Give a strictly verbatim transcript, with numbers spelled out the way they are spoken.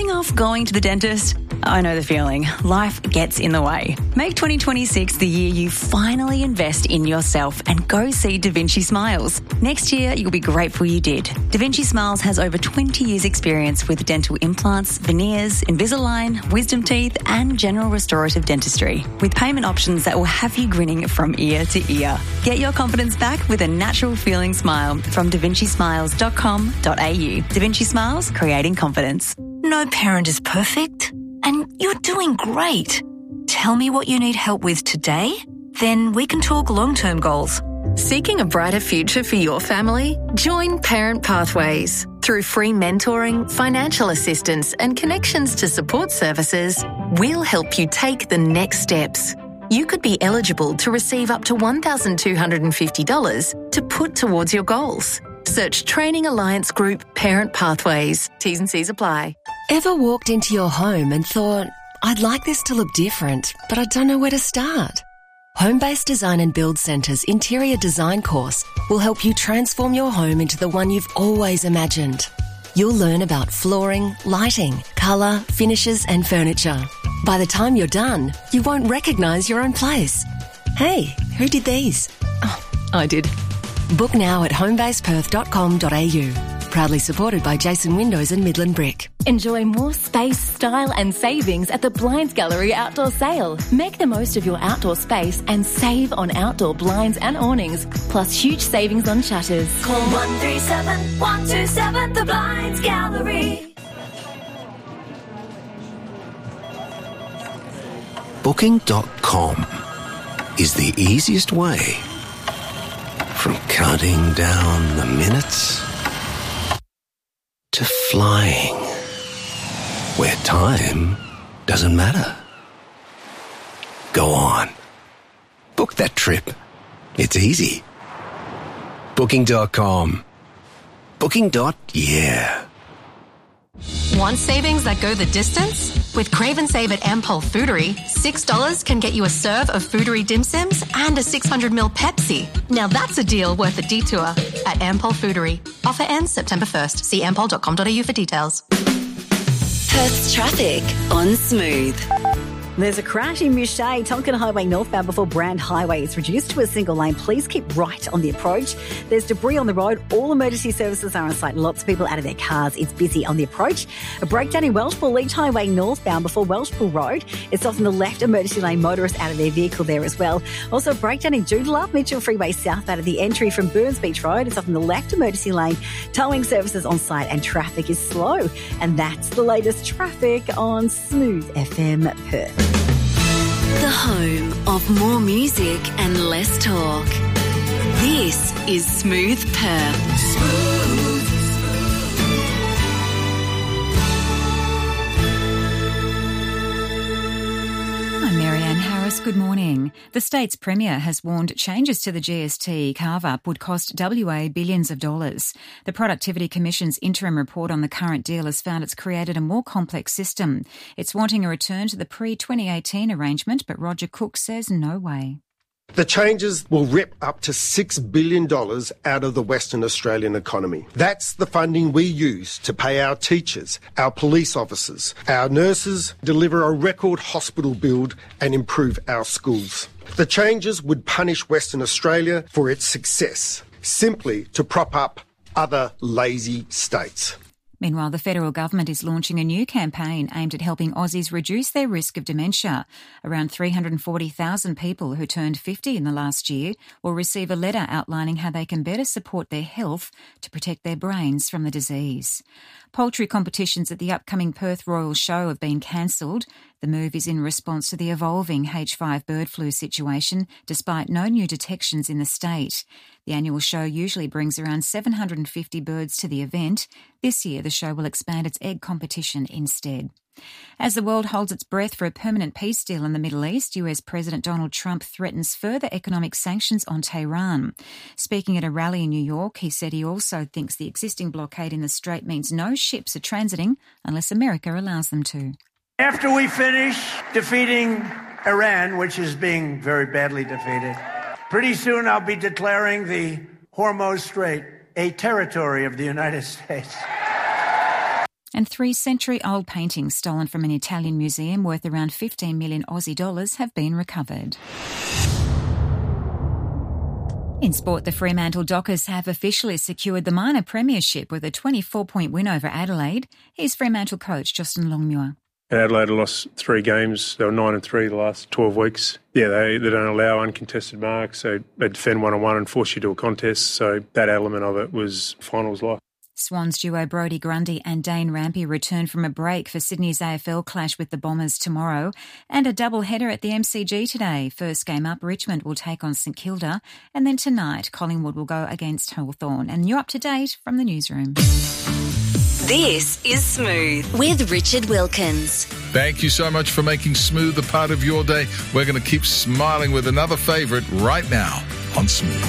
putting off going to the dentist? I know the feeling. Life gets in the way. Make twenty twenty-six the year you finally invest in yourself and go see Da Vinci Smiles. Next year, you'll be grateful you did. Da Vinci Smiles has over twenty years experience with dental implants, veneers, Invisalign, wisdom teeth and general restorative dentistry, with payment options that will have you grinning from ear to ear. Get your confidence back with a natural feeling smile from da vinci smiles dot com dot a u. Da Vinci Smiles, creating confidence. No parent is perfect, and you're doing great. Tell me what you need help with today, then we can talk long-term goals. Seeking a brighter future for your family? Join Parent Pathways. Through free mentoring, financial assistance and connections to support services, we'll help you take the next steps. You could be eligible to receive up to one thousand two hundred fifty dollars to put towards your goals. Search Training Alliance Group Parent Pathways. T's and C's apply. Ever walked into your home and thought, I'd like this to look different, but I don't know where to start? Home-Based Design and Build Centre's interior design course will help you transform your home into the one you've always imagined. You'll learn about flooring, lighting, colour, finishes and furniture. By the time you're done, you won't recognise your own place. Hey, who did these? Oh, I did. Book now at home base perth dot com dot a u. Proudly supported by Jason Windows and Midland Brick. Enjoy more space, style and savings at the Blinds Gallery Outdoor Sale. Make the most of your outdoor space and save on outdoor blinds and awnings, plus huge savings on shutters. Call one three seven, one two seven, the Blinds Gallery. Booking dot com is the easiest way from counting down the minutes to flying, where time doesn't matter. Go on. Book that trip. It's easy. Booking dot com. Booking. Yeah. Want savings that go the distance? With Crave and Save at Ampol Foodery, six dollars can get you a serve of Foodery dim sims and a six hundred milliliter Pepsi. Now that's a deal worth a detour at Ampol Foodery. Offer ends September first. See ampol dot com dot a u for details. Perth's traffic on Smooth. There's a crash in Mouchet, Tonkin Highway northbound before Brand Highway. It's reduced to a single lane. Please keep right on the approach. There's debris on the road. All emergency services are on site. Lots of people out of their cars. It's busy on the approach. A breakdown in Welshpool Leach Highway northbound before Welshpool Road. It's off in the left emergency lane. Motorists out of their vehicle there as well. Also a breakdown in Joondalup, Mitchell Freeway south out of the entry from Burns Beach Road. It's off in the left emergency lane. Towing services on site and traffic is slow. And that's the latest traffic on Smooth F M Perth. The home of more music and less talk. This is Smooth Perth. Smooth. I'm Marianne Harris. Good morning. The state's Premier has warned changes to the G S T carve-up would cost W A billions of dollars. The Productivity Commission's interim report on the current deal has found it's created a more complex system. It's wanting a return to the pre twenty eighteen arrangement, but Roger Cook says no way. The changes will rip up to six billion dollars out of the Western Australian economy. That's the funding we use to pay our teachers, our police officers, our nurses, deliver a record hospital build and improve our schools. The changes would punish Western Australia for its success, simply to prop up other lazy states. Meanwhile, the federal government is launching a new campaign aimed at helping Aussies reduce their risk of dementia. Around three hundred forty thousand people who turned fifty in the last year will receive a letter outlining how they can better support their health to protect their brains from the disease. Poultry competitions at the upcoming Perth Royal Show have been cancelled. The move is in response to the evolving H five bird flu situation, despite no new detections in the state. The annual show usually brings around seven hundred fifty birds to the event. This year, the show will expand its egg competition instead. As the world holds its breath for a permanent peace deal in the Middle East, U S President Donald Trump threatens further economic sanctions on Tehran. Speaking at a rally in New York, he said he also thinks the existing blockade in the Strait means no ships are transiting unless America allows them to. After we finish defeating Iran, which is being very badly defeated, pretty soon I'll be declaring the Hormuz Strait a territory of the United States. And three century-old paintings stolen from an Italian museum worth around fifteen million Aussie dollars have been recovered. In sport, the Fremantle Dockers have officially secured the minor premiership with a twenty-four point win over Adelaide. Here's Fremantle coach Justin Longmuir. Adelaide lost three games. They were nine and three the last twelve weeks. Yeah, they, they don't allow uncontested marks. They, they defend one on one and force you to a contest. So that element of it was finals like. Swans duo Brodie Grundy and Dane Rampe return from a break for Sydney's A F L clash with the Bombers tomorrow, and a double header at the M C G today. First game up, Richmond will take on St Kilda, and then tonight Collingwood will go against Hawthorn. And you're up to date from the newsroom. This is Smooth with Richard Wilkins. Thank you so much for making Smooth a part of your day. We're going to keep smiling with another favourite right now on Smooth.